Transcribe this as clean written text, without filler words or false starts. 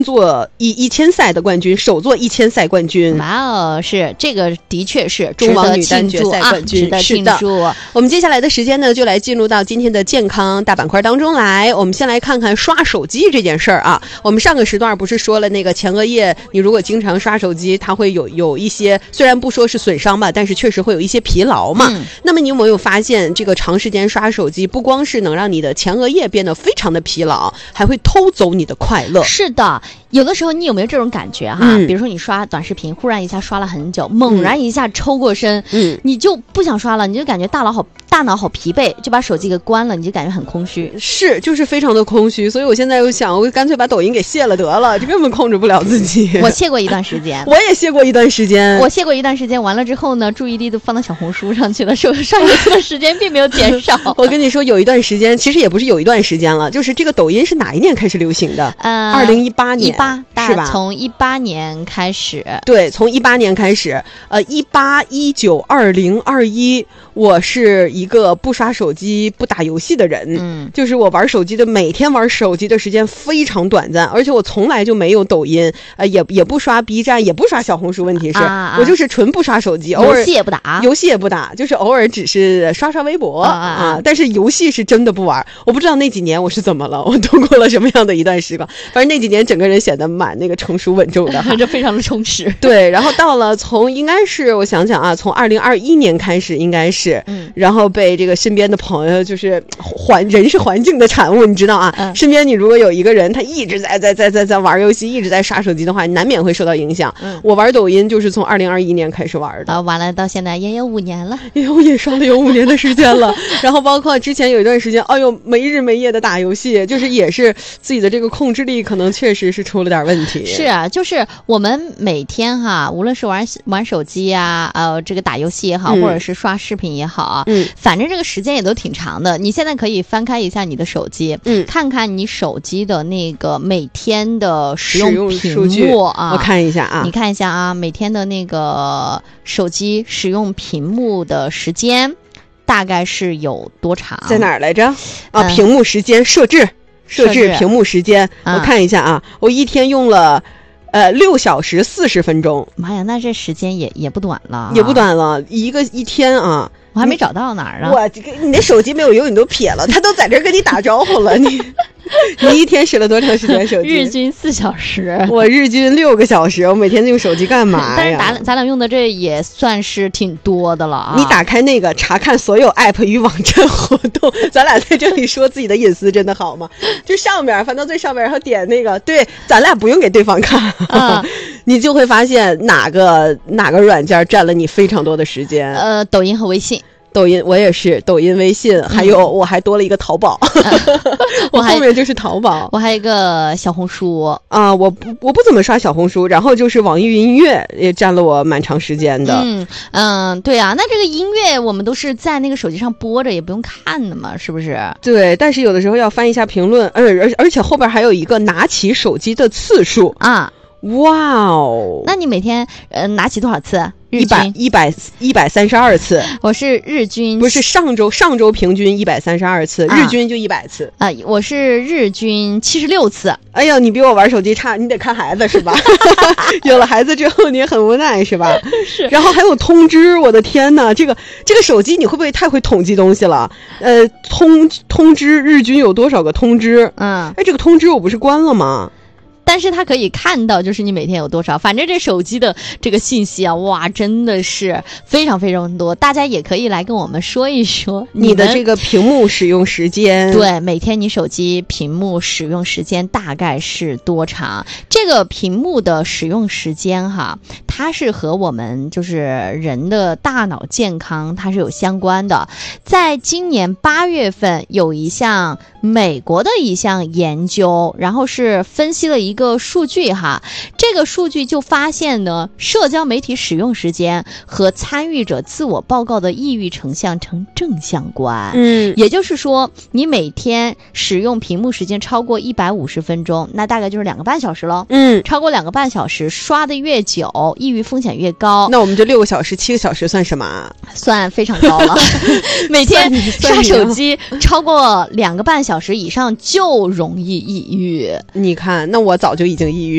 做1000赛的冠军，首座1000赛冠军。 哇哦，是这个的确是中网女单决赛冠军， 值得庆祝。 我们接下来的时间呢，就来进入到今天的健康大板块当中来。我们先来看看刷手机这件事儿啊。我们上个时段不是说了那个前额叶，你如果经常刷手机，它会有一些，虽然不说是损伤吧，但是确实会有一些疲劳嘛。那么你有没有发现，这个长时间刷手机，不光是能让你的前额叶变得非常的疲劳，还会偷走你的快乐。 是的，有的时候你有没有这种感觉哈？比如说你刷短视频，忽然一下刷了很久，猛然一下抽过身，你就不想刷了，你就感觉大脑好疲惫，就把手机给关了，你就感觉很空虚。 是，就是非常的空虚。所以我现在又想，我干脆把抖音给卸了得了，这根本控制不了自己。 我卸过一段时间， 我也卸过一段时间。 我卸过一段时间，完了之后呢，注意力都放到小红书上去了，刷手机的时间并没有减少。 我跟你说，有一段时间，其实也不是有一段时间了，就是这个抖音是哪一年开始流行的？2018年是吧？ 从18年开始。 对，从18年开始，18、19、20、21，我是一个不刷手机、不打游戏的人。就是我玩手机的，每天玩手机的时间非常短暂，而且我从来就没有抖音，也不刷 B 站，也不刷小红书。问题是，我就是纯不刷手机，偶尔游戏也不打， 就是偶尔只是刷刷微博但是游戏是真的不玩。我不知道那几年我是怎么了，我度过了什么样的一段时光。反正那几年整个人显得蛮那个成熟稳重的， 这非常的充实。 对，然后到了应该是我想想啊，从2021年开始应该是，然后被这个身边的朋友，就是人是环境的产物，你知道啊，身边你如果有一个人他一直在玩游戏，一直在刷手机的话，你难免会受到影响。我玩抖音就是从2021年开始玩的， 完了到现在也有5年了， 也刷了有5年的时间了。然后包括之前有一段时间，没日没夜的打游戏，就是也是自己的这个控制力可能确实是出了点问题。 是啊，就是我们每天无论是玩手机啊，这个打游戏也好，或者是刷视频也好，反正这个时间也都挺长的。你现在可以翻开一下你的手机，看看你手机的那个每天的使用屏幕啊， 我看一下啊， 你看一下啊，每天的那个手机使用屏幕的时间大概是有多长？ 在哪儿来着？屏幕时间设置屏幕时间，我看一下啊，我一天用了6小时40分钟。妈呀，那这时间也不短了， 也不短了，一天啊。 我还没找到哪儿啊！ 你的手机没有用，你都撇了，他都在这跟你打招呼了。你一天使了多长时间手机？ 日均4小时， 我日均6个小时。我每天用手机干嘛呀？ 但是咱俩用的这也算是挺多的了啊！ 你打开那个查看所有 app 与网站活动，咱俩在这里说自己的隐私，真的好吗？就上面翻到最上面，然后点那个，对，咱俩不用给对方看，你就会发现哪个软件占了你非常多的时间。 抖音和微信。 抖音我也是，抖音、微信，还有我还多了一个淘宝，我后面就是淘宝， 我还有一个小红书啊，我不怎么刷小红书，然后就是网易云音乐也占了我蛮长时间的。 对啊，那这个音乐我们都是在那个手机上播着，也不用看的嘛，是不是？ 对，但是有的时候要翻一下评论，而且后边还有一个拿起手机的次数啊。哇哦！ 那你每天拿起多少次 ？132次。 我是日均， 不是上周平均132次，日均就100次啊。我是日均76次。 哎呀，你比我玩手机差，你得看孩子是吧？有了孩子之后你也很无奈是吧？ 是。 然后还有通知，我的天哪，这个手机你会不会太会统计东西了？通知日均有多少个通知？这个通知我不是关了吗？ 但是它可以看到，就是你每天有多少。反正这手机的这个信息啊，哇，真的是非常非常多。大家也可以来跟我们说一说你的这个屏幕使用时间。 对，每天你手机屏幕使用时间大概是多长？这个屏幕的使用时间它是和我们就是人的大脑健康它是有相关的。在今年8月份有一项美国的一项研究，然后是分析了一个数据这个数据就发现呢，社交媒体使用时间和参与者自我报告的抑郁成正相关。也就是说，你每天使用屏幕时间超过150分钟，那大概就是2个半小时咯。超过2个半小时，刷的越久，抑郁风险越高。 那我们这6个小时、7个小时算什么？ 算非常高了。每天刷手机超过2个半小时以上就容易抑郁。 你看，那我早就已经抑郁